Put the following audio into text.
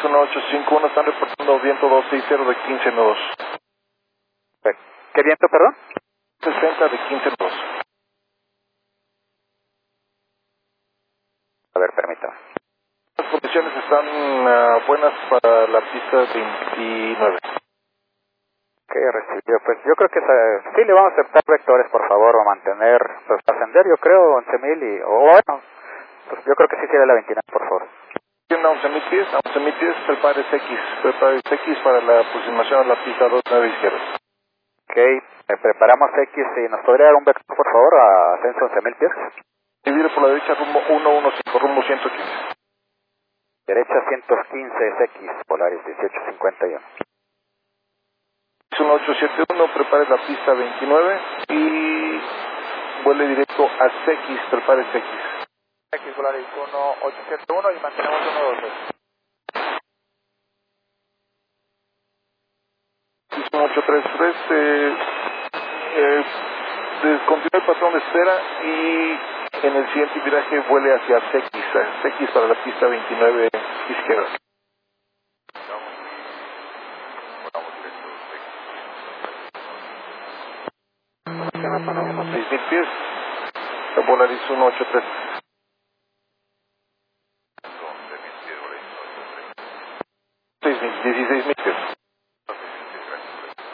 Polaris 1851, están reportando viento 260 de 15 nudos. ¿Qué viento, perdón? 60 de 15 nudos. A ver, permítame. Las condiciones están buenas para la pista 29. Ok, recibió. Pues yo creo que sí le vamos a aceptar vectores, por favor, o mantener, pues ascender, yo creo, 11.000 o bueno, pues yo creo que sí sería la 29, por favor. Tiene 11.000 pies, prepare X para la aproximación a la pista 29 izquierda. Ok, preparamos X y nos podría dar un vector, por favor, a ascenso 11.000 pies. Divide por la derecha rumbo 115, rumbo 115. Derecha 115 es X, Polaris 1851. 1871, prepare la pista 29 y vuele directo a X, prepare X. X, Polaris 1871 y mantenemos 112. 1833, descontinúe el patrón de espera y en el siguiente viraje vuele hacia X para la pista 29 izquierda. 6.000 pies, Polaris 183. 16.000